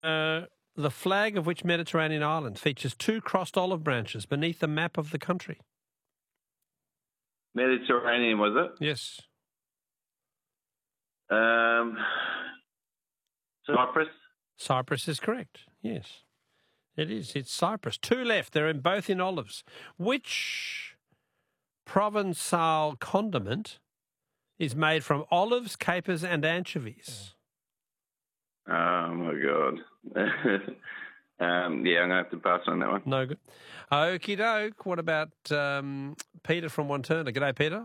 The flag of which Mediterranean island features two crossed olive branches beneath the map of the country? Mediterranean, was it? Yes. Cyprus? Cyprus is correct. Yes, it is. It's Cyprus. Two left. They're both in olives. Which Provençal condiment is made from olives, capers, and anchovies? Oh, my God. I'm going to have to pass on that one. No good. Okie doke. What about Peter from Wantirna? G'day, Peter.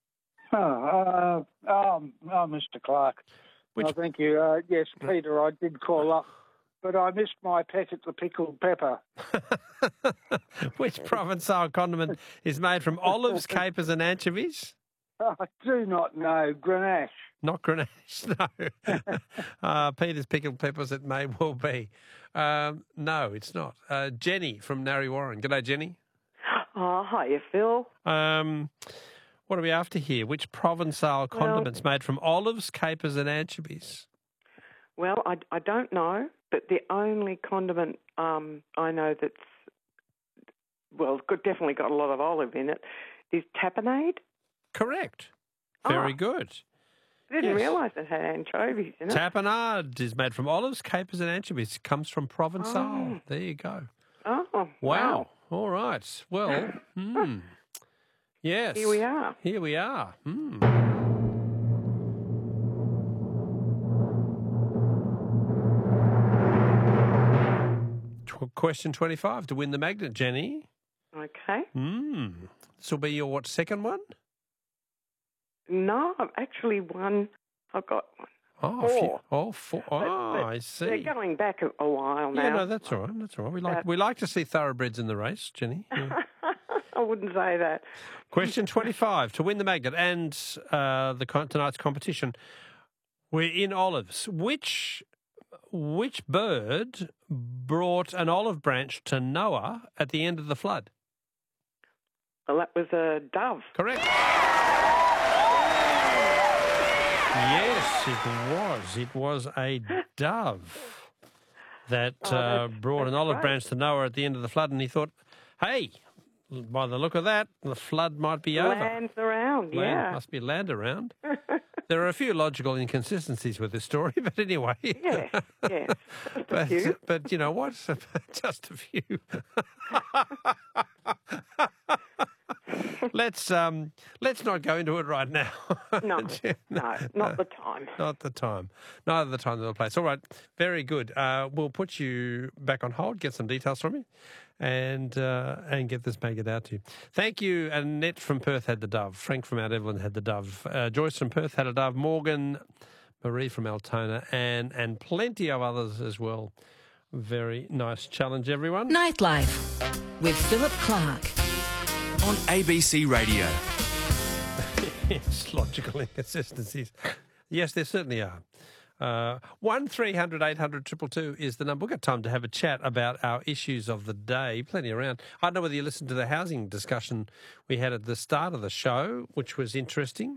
Mr. Clark. Thank you. Yes, Peter, I did call up, but I missed my pet at the pickled pepper. Which Provençal condiment is made from olives, capers, and anchovies? I do not know. Grenache. Not Grenache, no. Peter's pickled peppers, it may well be. No, it's not. Jenny from Narre Warren. G'day, Jenny. Oh, hiya, Phil. What are we after here? Which Provençal condiment's made from olives, capers, and anchovies? Well, I don't know, but the only condiment I know that's, definitely got a lot of olive in it is tapenade. Correct. Very good. I didn't realise it had anchovies in it. Tapenade is made from olives, capers, and anchovies. It comes from Provençal. Oh. There you go. Oh, wow. All right. Well, yes. Here we are. Here we are. Question 25 to win the magnet, Jenny. Okay. This will be your, second one? No, I've actually won. I've got one. Four. Oh, I see. They're going back a while now. Yeah, no, that's all right. That's all right. We like to see thoroughbreds in the race, Jenny. Yeah. I wouldn't say that. Question 25 to win the magnet and tonight's competition. We're in olives. Which bird brought an olive branch to Noah at the end of the flood? Well, that was a dove. Correct. Yes, it was. It was a dove that brought an olive branch to Noah at the end of the flood, and he thought, hey, by the look of that, the flood might be over. Land's around, Must be land around. There are a few logical inconsistencies with this story, but anyway. Yes. But you know what? Just a few. Let's not go into it right now. No, not the time. Not the time. Neither the time nor the place. All right, very good. We'll put you back on hold, get some details from you, and get this maggot out to you. Thank you. Annette from Perth had the dove. Frank from Mount Evelyn had the dove. Joyce from Perth had a dove. Morgan, Marie from Altona, and plenty of others as well. Very nice challenge, everyone. Nightlife with Philip Clark. On ABC Radio. Yes, logical inconsistencies. Yes, there certainly are. 1300 800 222 is the number. We've got time to have a chat about our issues of the day. Plenty around. I don't know whether you listened to the housing discussion we had at the start of the show, which was interesting.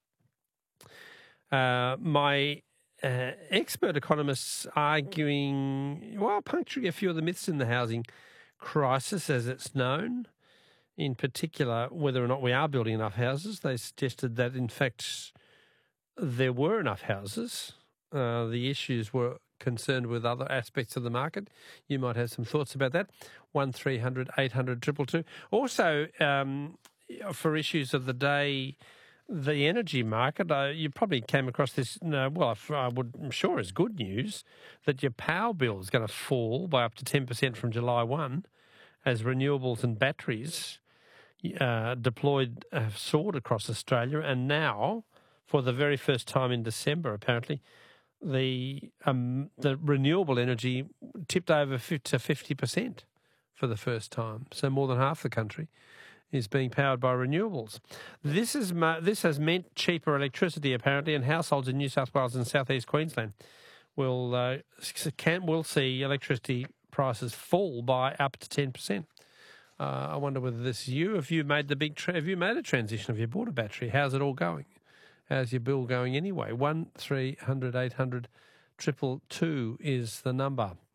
My expert economists arguing, puncturing a few of the myths in the housing crisis as it's known. In particular, whether or not we are building enough houses. They suggested that, in fact, there were enough houses. The issues were concerned with other aspects of the market. You might have some thoughts about that. 1300 800 222. Also, for issues of the day, the energy market, you probably came across this, I'm sure is good news, that your power bill is going to fall by up to 10% from July 1 as renewables and batteries deployed have soared across Australia, and now, for the very first time in December, apparently, the renewable energy tipped over to 50% for the first time. So more than half the country is being powered by renewables. This has meant cheaper electricity, apparently, and households in New South Wales and South East Queensland will see electricity prices fall by up to 10%. I wonder whether this is you. Have you made have you made a transition? Have you bought a battery? How's it all going? How's your bill going anyway? 1300 800 222 is the number.